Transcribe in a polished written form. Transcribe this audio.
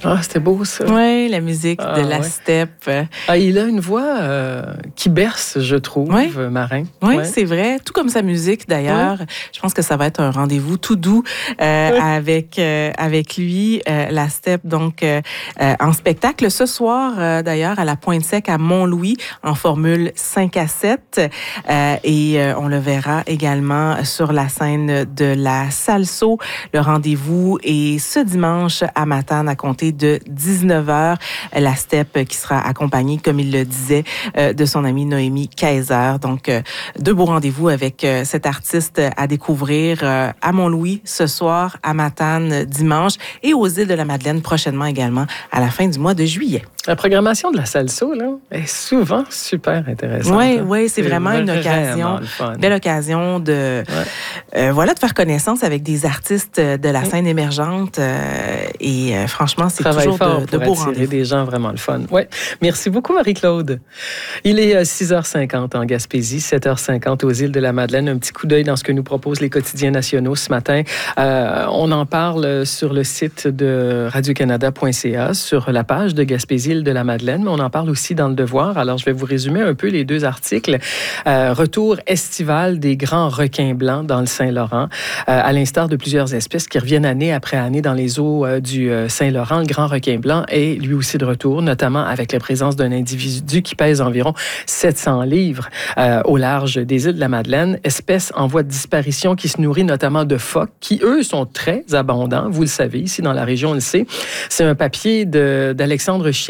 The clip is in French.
Ah, c'était beau, ça. Oui, la musique de la steppe. Ah, il a une voix qui berce, je trouve, Marin. Oui, c'est vrai. Tout comme sa musique, d'ailleurs. Je pense que ça va être un rendez-vous tout doux avec lui, la steppe, donc en spectacle ce soir, d'ailleurs, à la Pointe-Sec à Mont-Louis, en formule 5 à 7. Et on le verra également sur la scène de la Salso. Le rendez-vous est ce dimanche à Matane à compter de 19h. La steppe qui sera accompagnée, comme il le disait, de son amie Noémie Kaiser. Donc, deux beaux rendez-vous avec cet artiste à découvrir à Mont-Louis ce soir, à Matane dimanche et aux îles de la Madeleine prochainement également à la fin du mois de juillet. La programmation de la Salso, là, est souvent super intéressante. Oui, c'est vraiment une occasion, belle occasion de, de faire connaissance avec des artistes de la scène émergente. Et franchement, c'est toujours de beaux rendez-vous. Des gens vraiment le fun. Ouais. Merci beaucoup, Marie-Claude. Il est 6h50 en Gaspésie, 7h50 aux îles de la Madeleine. Un petit coup d'œil dans ce que nous proposent les quotidiens nationaux ce matin. On en parle sur le site de radiocanada.ca, sur la page de Gaspésie de la Madeleine, mais on en parle aussi dans Le Devoir. Alors, je vais vous résumer un peu les deux articles. Retour estival des grands requins blancs dans le Saint-Laurent, à l'instar de plusieurs espèces qui reviennent année après année dans les eaux du Saint-Laurent. Le grand requin blanc est lui aussi de retour, notamment avec la présence d'un individu qui pèse environ 700 livres au large des îles de la Madeleine. Espèce en voie de disparition qui se nourrit notamment de phoques, qui, eux, sont très abondants. Vous le savez, ici dans la région, on le sait. C'est un papier d'Alexandre Chier